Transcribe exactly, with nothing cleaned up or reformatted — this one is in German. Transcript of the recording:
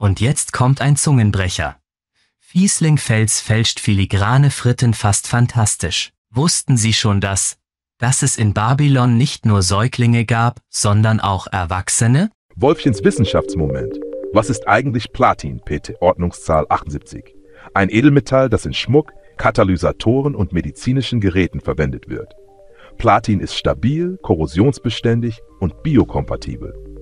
Und jetzt kommt ein Zungenbrecher. Fiesling-Fels fälscht filigrane Fritten fast fantastisch. Wussten Sie schon das, dass es in Babylon nicht nur Säuglinge gab, sondern auch Erwachsene? Wolfchens Wissenschaftsmoment. Was ist eigentlich Platin, P T, Ordnungszahl achtundsiebzig? Ein Edelmetall, das in Schmuck, Katalysatoren und medizinischen Geräten verwendet wird. Platin ist stabil, korrosionsbeständig und biokompatibel.